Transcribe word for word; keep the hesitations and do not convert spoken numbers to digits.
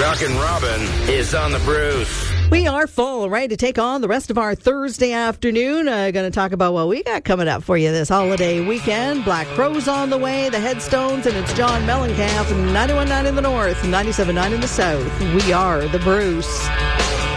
Doc and Robin is on the Bruce. We are full, ready to take on the rest of our Thursday afternoon. Uh, going to talk about what we got coming up for you this holiday weekend. Black Crowes on the way, the Headstones, and it's John Mellencamp, ninety-one point nine in the north, ninety-seven point nine in the south. We are the Bruce.